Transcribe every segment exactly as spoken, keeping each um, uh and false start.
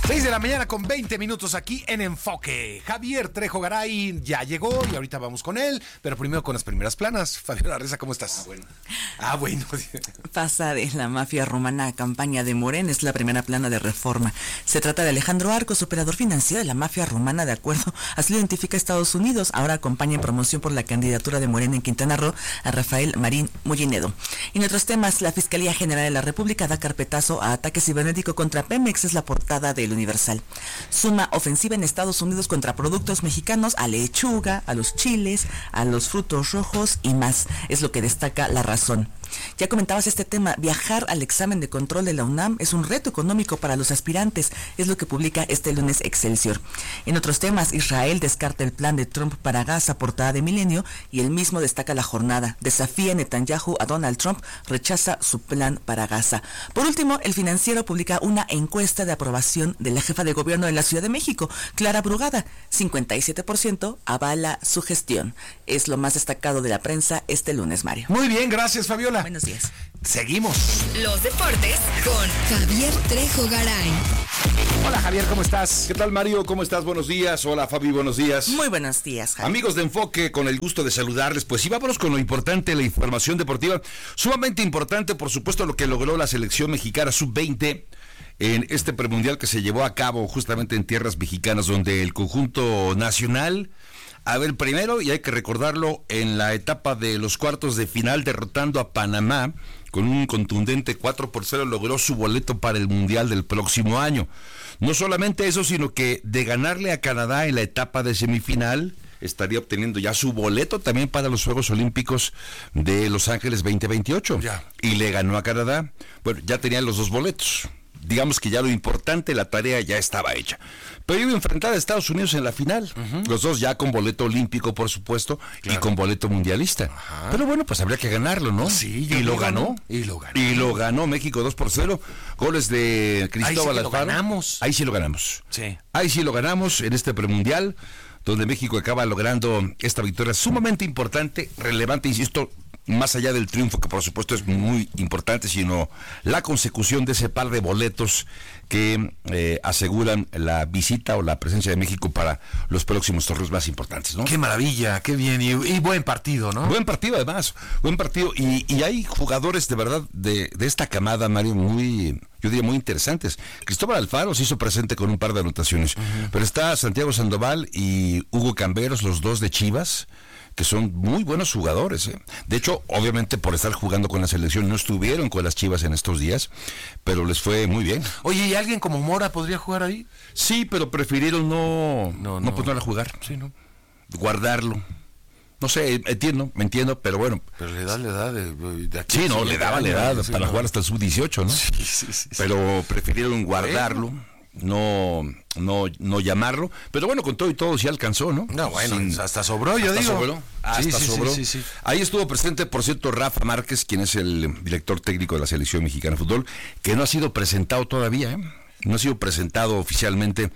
seis de la mañana con veinte minutos aquí en Enfoque. Javier Trejo Garay ya llegó y ahorita vamos con él, pero primero con las primeras planas. Fabiola Reza, ¿cómo estás? Ah, bueno. Ah, bueno. Pasa de la mafia rumana a campaña de Morena, es la primera plana de Reforma. Se trata de Alejandro Arcos, operador financiero de la mafia rumana, de acuerdo. Así lo identifica Estados Unidos. Ahora acompaña en promoción por la candidatura de Morena en Quintana Roo a Rafael Marín Mollinedo. Y en otros temas, la Fiscalía General de la República da carpetazo a ataque cibernético contra Pemex, es la portada del Universal. Suma ofensiva en Estados Unidos contra productos mexicanos, a lechuga, a los chiles, a los frutos rojos y más. Es lo que destaca La Razón. Ya comentabas este tema, viajar al examen de control de la UNAM es un reto económico para los aspirantes, es lo que publica este lunes Excelsior. En otros temas, Israel descarta el plan de Trump para Gaza, portada de Milenio, y el mismo destaca La Jornada. Desafía Netanyahu a Donald Trump, rechaza su plan para Gaza. Por último, El Financiero publica una encuesta de aprobación de la jefa de gobierno de la Ciudad de México, Clara Brugada. cincuenta y siete por ciento avala su gestión. Es lo más destacado de la prensa este lunes, Mario. Muy bien, gracias, Fabiola. Buenos días. Seguimos. Los deportes con Javier Trejo Garay. Hola, Javier, ¿cómo estás? ¿Qué tal, Mario? ¿Cómo estás? Buenos días. Hola, Fabi, buenos días. Muy buenos días, Javier. Amigos de Enfoque, con el gusto de saludarles. Pues sí, vámonos con lo importante, la información deportiva. Sumamente importante, por supuesto, lo que logró la selección mexicana sub veinte en este premundial que se llevó a cabo justamente en tierras mexicanas, donde el conjunto nacional, a ver, primero, y hay que recordarlo, en la etapa de los cuartos de final, derrotando a Panamá con un contundente cuatro por cero, logró su boleto para el Mundial del próximo año. No solamente eso, sino que de ganarle a Canadá en la etapa de semifinal, estaría obteniendo ya su boleto también para los Juegos Olímpicos de Los Ángeles veinte veintiocho. Ya. Y le ganó a Canadá. Bueno, ya tenían los dos boletos. Digamos que ya lo importante, la tarea ya estaba hecha. Pero iba a enfrentar a Estados Unidos en la final. Uh-huh. Los dos ya con boleto olímpico, por supuesto, claro, y con boleto mundialista. Ajá. Pero bueno, pues habría que ganarlo, ¿no? Sí, y lo ganó. Y lo ganó. Y lo ganó México dos por cero. Goles de Cristóbal Alfaro. Ahí sí lo ganamos. Ahí sí lo ganamos. Sí. Ahí sí lo ganamos en este premundial, donde México acaba logrando esta victoria sumamente importante, relevante, insisto, más allá del triunfo, que por supuesto es muy importante, sino la consecución de ese par de boletos que eh, aseguran la visita o la presencia de México para los próximos torneos más importantes, ¿no? Qué maravilla, qué bien, y, y buen partido, ¿no? Buen partido además, buen partido, y, y hay jugadores de verdad de, de esta camada, Mario, muy, yo diría muy interesantes. Cristóbal Alfaro se hizo presente con un par de anotaciones, uh-huh, pero está Santiago Sandoval y Hugo Camberos, los dos de Chivas, que son muy buenos jugadores, ¿eh? De hecho, obviamente por estar jugando con la selección no estuvieron con las Chivas en estos días, pero les fue muy bien. Oye, ¿y alguien como Mora podría jugar ahí? Sí, pero prefirieron no, no, no, no pues no a jugar, sí, no, guardarlo. No sé, entiendo, me entiendo, pero bueno. Pero le da, le da de, de aquí. Sí, no, le daba, le daba sí, para no. jugar hasta el sub dieciocho, ¿no? Sí, sí, sí, pero prefirieron guardarlo. Bueno. No, no, no llamarlo, pero bueno, con todo y todo sí alcanzó, ¿no? No, bueno, Sin, hasta sobró, yo hasta digo. Sobró, hasta sí, sí, sobró. Sí, sí, sí. Ahí estuvo presente, por cierto, Rafa Márquez, quien es el director técnico de la Selección Mexicana de Fútbol, que no ha sido presentado todavía, ¿eh? No ha sido presentado oficialmente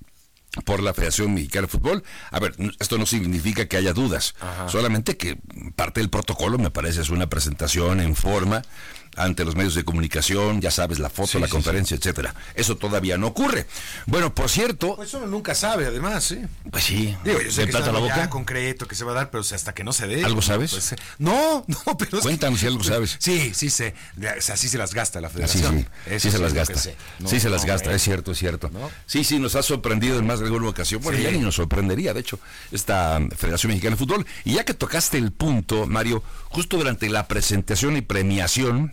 por la Federación Mexicana de Fútbol. A ver, esto no significa que haya dudas, ajá, solamente que parte del protocolo, me parece, es una presentación en forma ante los medios de comunicación, ya sabes, la foto, sí, la sí, conferencia, sí, etcétera. Eso todavía no ocurre. Bueno, por cierto... Pues uno nunca sabe, además, ¿sí? Pues sí. Digo, yo sé ¿de que plata es la algo boca? Ya concreto que se va a dar, pero hasta que no se dé... ¿Algo sabes? Pues, no, no, pero... Cuéntanos si algo sabes. Sí, sí sé. O sea, sí se las gasta la Federación. Sí, sí, sí se las gasta. No, sí se las no, gasta, no, es cierto, es cierto. ¿No? Sí, sí, nos ha sorprendido en más de alguna ocasión. Bueno, sí, ya ni nos sorprendería, de hecho, esta Federación Mexicana de Fútbol. Y ya que tocaste el punto, Mario, justo durante la presentación y premiación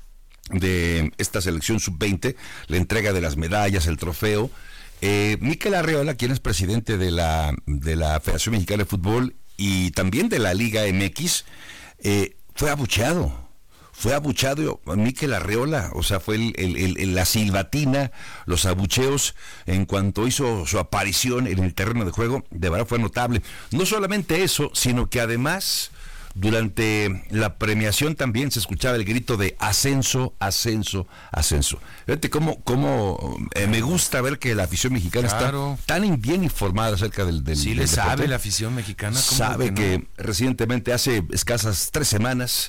de esta selección sub veinte, la entrega de las medallas, el trofeo, eh, Mikel Arreola, quien es presidente de la, de la Federación Mexicana de Fútbol y también de la Liga M X, eh, fue abucheado. Fue abuchado Mikel Arreola, o sea, fue el, el, el, la silbatina, los abucheos en cuanto hizo su aparición en el terreno de juego, de verdad fue notable. No solamente eso, sino que además... durante la premiación también se escuchaba el grito de ascenso, ascenso, ascenso. Fíjate cómo, cómo eh, me gusta ver que la afición mexicana claro. está tan bien informada acerca del, del sí, del le deporte. sabe la afición mexicana. Sabe que, que no? recientemente, hace escasas tres semanas,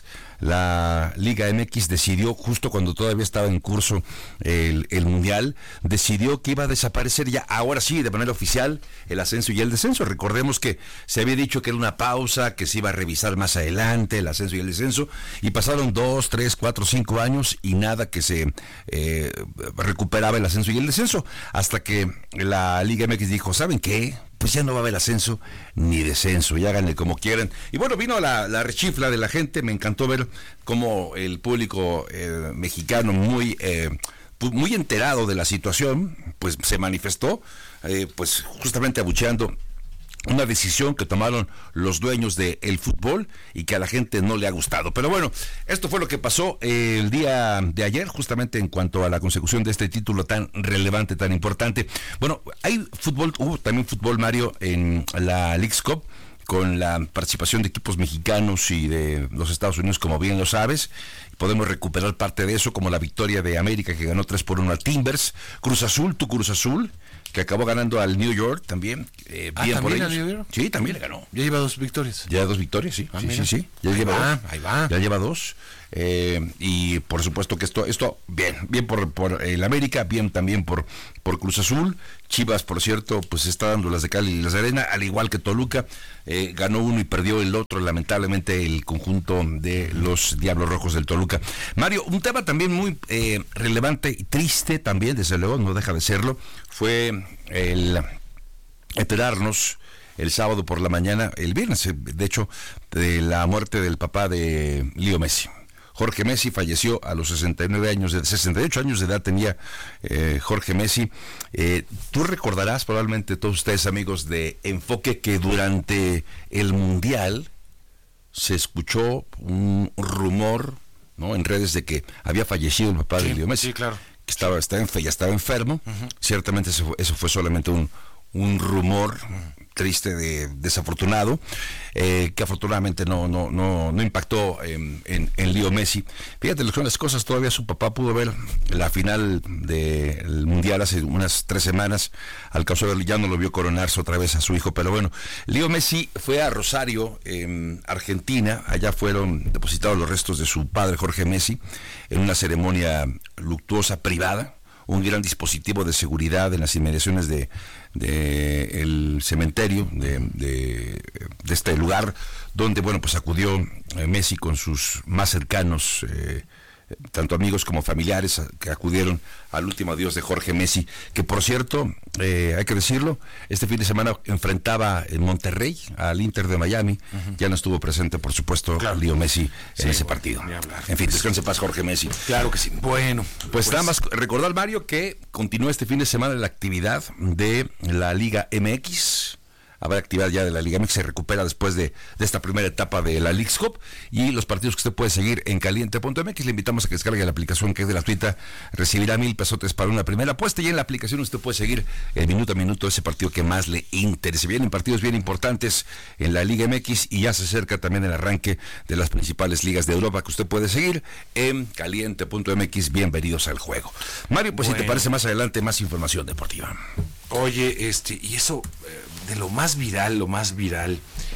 la Liga M X decidió, justo cuando todavía estaba en curso el, el Mundial, decidió que iba a desaparecer ya, ahora sí, de manera oficial, el ascenso y el descenso. Recordemos que se había dicho que era una pausa, que se iba a revisar más adelante el ascenso y el descenso, y pasaron dos, tres, cuatro, cinco años y nada que se eh, recuperaba el ascenso y el descenso, hasta que la Liga M X dijo, ¿saben qué? Pues ya no va a haber ascenso ni descenso, y háganle como quieran. Y bueno, vino la, la rechifla de la gente, me encantó ver cómo el público eh, mexicano muy, eh, muy enterado de la situación, pues se manifestó, eh, pues justamente abucheando una decisión que tomaron los dueños del fútbol y que a la gente no le ha gustado. Pero bueno, esto fue lo que pasó eh, el día de ayer, justamente en cuanto a la consecución de este título tan relevante, tan importante. Bueno, hay fútbol, hubo también fútbol, Mario, en la Leagues Cup, con la participación de equipos mexicanos y de los Estados Unidos, como bien lo sabes. Podemos recuperar parte de eso, como la victoria de América, que ganó tres por uno a Timbers. Cruz Azul, tu Cruz Azul, que acabó ganando al New York también. Eh, ah, bien ¿también por al ellos. New York? Sí, también le ganó. Ya lleva dos victorias. Ya dos victorias, sí. Ah, sí, mira. sí, sí. Ya ahí lleva va, dos. ahí va. Ya lleva dos. Eh, y por supuesto que esto, esto bien, bien por, por el América, bien también por, por Cruz Azul. Chivas, por cierto, pues está dando las de Cali y las de Arena, al igual que Toluca. Eh, ganó uno y perdió el otro, lamentablemente, el conjunto de los Diablos Rojos del Toluca. Mario, un tema también muy eh, relevante y triste también, desde luego, no deja de serlo, fue el enterarnos el sábado por la mañana, el viernes, de hecho, de la muerte del papá de Leo Messi. Jorge Messi falleció a los sesenta y nueve años, de sesenta y ocho años de edad tenía eh, Jorge Messi. Eh, tú recordarás, probablemente todos ustedes, amigos de Enfoque, que durante el Mundial se escuchó un rumor, ¿no?, en redes de que había fallecido el papá sí, de Leo Messi. Sí, claro. Que estaba, estaba ya estaba enfermo. Uh-huh. Ciertamente eso fue, eso fue solamente un, un rumor triste, de desafortunado, eh, que afortunadamente no no no no impactó en, en, en Leo Messi. Fíjate lo que son las cosas, todavía su papá pudo ver la final del Mundial hace unas tres semanas, alcanzó a verlo, ya no lo vio coronarse otra vez a su hijo, pero bueno, Leo Messi fue a Rosario, en Argentina, allá fueron depositados los restos de su padre Jorge Messi, en una ceremonia luctuosa privada, un gran dispositivo de seguridad en las inmediaciones de, de el cementerio de, de, de este lugar, donde bueno pues acudió eh, Messi con sus más cercanos, eh, tanto amigos como familiares, a, que acudieron al último adiós de Jorge Messi, que por cierto, eh, hay que decirlo, este fin de semana enfrentaba en Monterrey al Inter de Miami. Uh-huh. Ya no estuvo presente, por supuesto, claro, Leo Messi en sí, ese bueno, partido. En fin, descanse en paz, Jorge Messi. Claro que sí. Bueno, pues, pues nada más recordar, Mario, que continúa este fin de semana la actividad de la Liga M X. Habrá actividad ya de la Liga M X, se recupera después de, de esta primera etapa de la Leagues Cup, y los partidos que usted puede seguir en caliente punto m x. Le invitamos a que descargue la aplicación, que es gratuita, recibirá mil pesotes para una primera apuesta, y en la aplicación usted puede seguir el minuto a minuto ese partido que más le interese. Vienen partidos bien importantes en la Liga M X, y ya se acerca también el arranque de las principales ligas de Europa que usted puede seguir en caliente punto m x. Bienvenidos al juego. Mario, pues bueno, si te parece, más adelante más información deportiva. Oye, este, y eso, de lo más viral, lo más viral,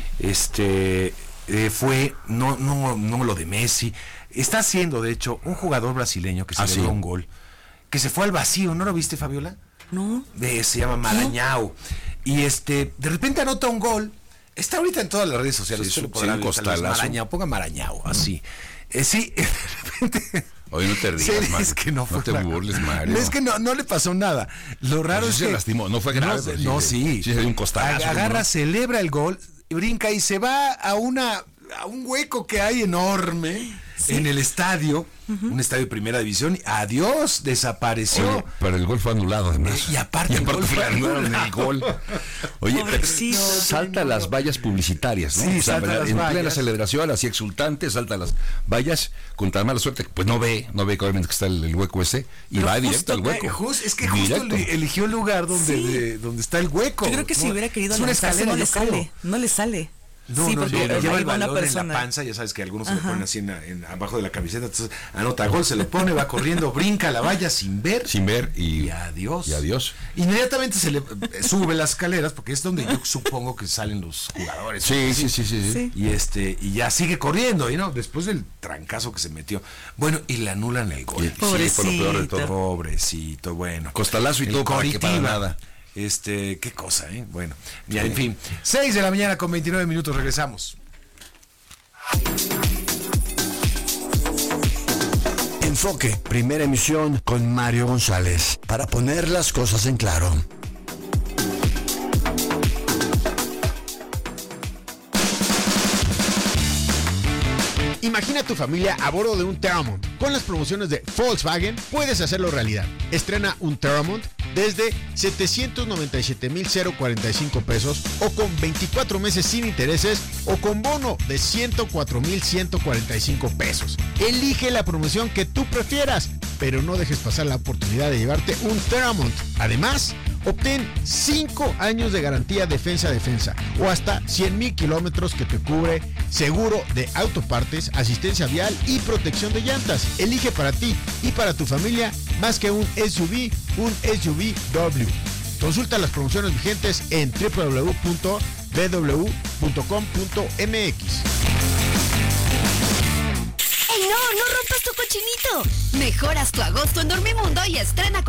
este, eh, fue, no, no, no lo de Messi, está haciendo, de hecho, un jugador brasileño que celebró ah, ¿sí? un gol, que se fue al vacío, ¿no lo viste, Fabiola? No. De, se llama Marañao, ¿no? Y este, de repente anota un gol, está ahorita en todas las redes sociales, sí, sí, un costalazo. Marañao, ponga Marañao, así, eh, sí, de repente... Oye, no te rías, sí, Mario. Es que no, fue no te burles, Mario. Es que no, no le pasó nada. Lo raro pues es que... se lastimó, no fue grave. No, no sí. Sí, se dio un costalazo. Agarra, ¿no? celebra el gol, brinca y se va a una a un hueco que hay enorme, ¿sí?, en el estadio, uh-huh, un estadio de primera división. Adiós, desapareció. Oye, pero el gol fue anulado, además. Eh, y aparte, y el aparte gol fue anulado en el gol. Oye, pero salta no, las vallas publicitarias, ¿no? Sí, o sea, salta las en vallas. plena celebración, así exultante, salta las vallas, con tan mala suerte, pues no ve, no ve que obviamente que está el, el hueco ese, y pero va justo, directo al hueco. Just, es que justo directo. eligió el lugar donde, sí, de, donde está el hueco. Yo creo que no, si hubiera querido lanzarse, no le sale, no le sale. No, Sí, no, porque no, lleva lleva el una balón en la persona. panza, ya sabes que algunos se lo ponen así en, la- en- abajo de la camiseta, entonces anota gol, se lo pone, va corriendo, brinca la valla sin ver. Sin ver y, Y adiós. y adiós. Inmediatamente se le eh, sube las escaleras, porque es donde yo supongo que salen los jugadores. Sí, sí, sí, sí, sí. Sí. Y este, y ya sigue corriendo, y no, después del trancazo que se metió. Bueno, y le anulan el gol. Y- sí, fue lo peor de todo. Pobrecito, bueno. Costalazo y El todo para que para Coritiba. nada. Este, qué cosa, ¿eh? Bueno, ya, en fin. seis de la mañana con veintinueve minutos, regresamos. Enfoque, primera emisión con Mario González, para poner las cosas en claro. Imagina tu familia a bordo de un Terramont. Con las promociones de Volkswagen puedes hacerlo realidad. Estrena un Terramont desde setecientos noventa y siete mil cuarenta y cinco pesos o con veinticuatro meses sin intereses o con bono de ciento cuatro mil ciento cuarenta y cinco pesos. Elige la promoción que tú prefieras, pero no dejes pasar la oportunidad de llevarte un Terramont. Además, obtén cinco años de garantía defensa-defensa o hasta cien mil kilómetros que te cubre seguro de autopartes, asistencia vial y protección de llantas. Elige para ti y para tu familia más que un S U V, un S U V W. Consulta las promociones vigentes en w w w punto b w punto com punto m x. ¡Ey, no! ¡No rompas tu cochinito! Mejoras tu agosto en Dormimundo y estrena